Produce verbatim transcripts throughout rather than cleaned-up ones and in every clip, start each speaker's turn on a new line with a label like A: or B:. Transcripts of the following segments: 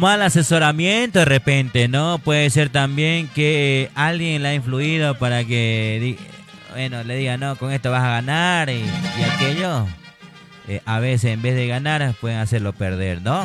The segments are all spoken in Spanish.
A: mal asesoramiento de repente, ¿no? Puede ser también que alguien la ha influido para que, bueno, le diga, no, con esto vas a ganar y, y aquello. Eh, a veces en vez de ganar pueden hacerlo perder, ¿no?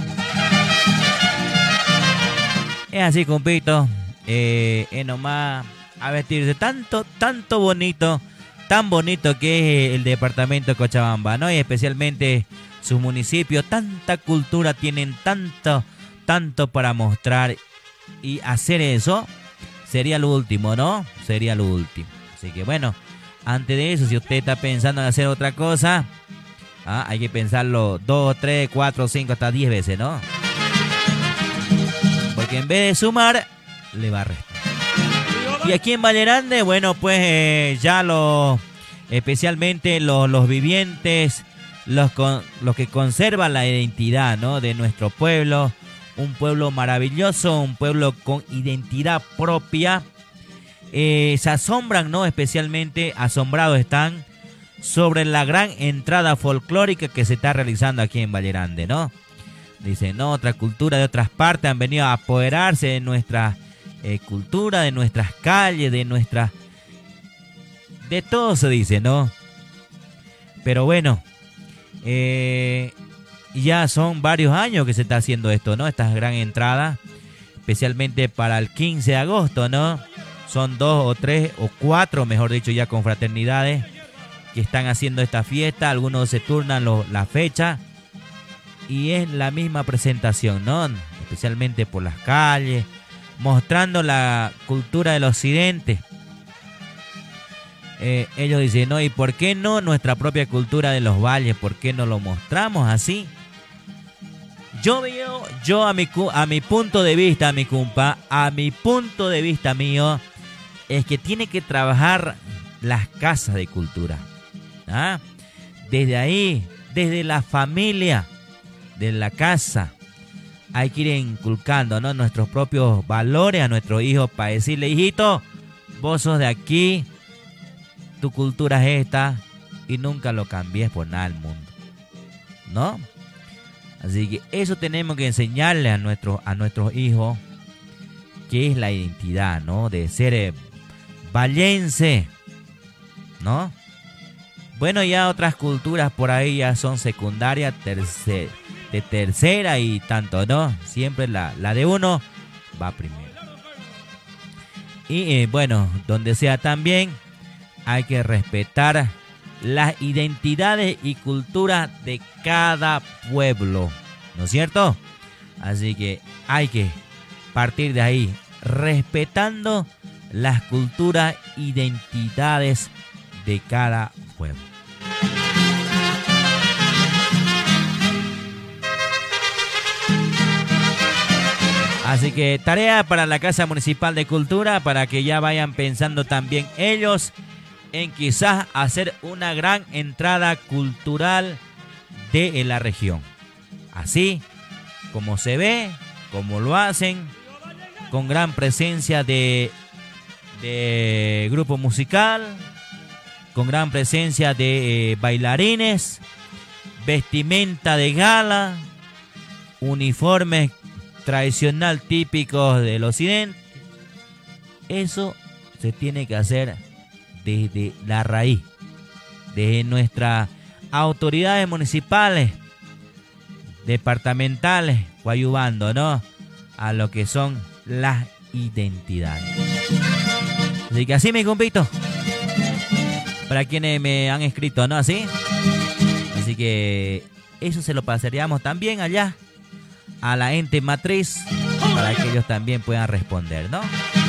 A: Es así, compito. Eh, es nomás a vestirse tanto, tanto bonito, tan bonito que es el departamento de Cochabamba, ¿no? Y especialmente sus municipios, tanta cultura tienen, tanto, tanto para mostrar, y hacer eso sería lo último, ¿no? Sería lo último. Así que bueno, antes de eso, si usted está pensando en hacer otra cosa, ¿ah? Hay que pensarlo dos, tres, cuatro, cinco, hasta diez veces, ¿no? Porque en vez de sumar, le va a restar. Y aquí en Valle Grande, bueno, pues eh, ya los, especialmente los, los vivientes, los, con, los que conservan la identidad, ¿no?, de nuestro pueblo, un pueblo maravilloso, un pueblo con identidad propia, eh, se asombran, ¿no?, especialmente asombrados están sobre la gran entrada folclórica que se está realizando aquí en Valle Grande, ¿no? Dicen, no, otra cultura de otras partes han venido a apoderarse de nuestra eh, cultura, de nuestras calles, de nuestra... De todo se dice, ¿no? Pero bueno, eh, ya son varios años que se está haciendo esto, ¿no? Esta gran entrada, especialmente para el quince de agosto, ¿no? Son dos o tres o cuatro, mejor dicho, ya confraternidades que están haciendo esta fiesta. Algunos se turnan lo, la fecha y es la misma presentación, ¿no? Especialmente por las calles, mostrando la cultura del occidente. Eh, ellos dicen, no, ¿y por qué no nuestra propia cultura de los valles? ¿Por qué no lo mostramos así? Yo veo, yo a mi, a mi punto de vista, mi compa, a mi punto de vista mío, es que tiene que trabajar las casas de cultura. ¿Ah? Desde ahí, desde la familia, de la casa, hay que ir inculcando, ¿no?, nuestros propios valores a nuestros hijos para decirle, hijito, vos sos de aquí, tu cultura es esta y nunca lo cambies por nada del mundo, ¿no? Así que eso tenemos que enseñarle a nuestros, a nuestros hijos, que es la identidad, ¿no?, de ser eh, vallense, ¿no? Bueno, ya otras culturas por ahí ya son secundarias, tercer, de tercera y tanto, ¿no? Siempre la, la de uno va primero. Y eh, bueno, donde sea también hay que respetar las identidades y culturas de cada pueblo, ¿no es cierto? Así que hay que partir de ahí, respetando las culturas, identidades de cada pueblo. Así que tarea para la Casa Municipal de Cultura, para que ya vayan pensando también ellos en quizás hacer una gran entrada cultural de la región. Así como se ve, como lo hacen, con gran presencia de, de grupo musical, con gran presencia de eh, bailarines, vestimenta de gala, uniformes tradicional típicos del occidente. Eso se tiene que hacer desde la raíz, desde nuestras autoridades municipales, departamentales, coadyuvando, ¿no?, a lo que son las identidades. Así que así, mi compito, para quienes me han escrito, ¿no?, así. Así que eso se lo pasaríamos también allá a la ente matriz, para que ellos también puedan responder, ¿no?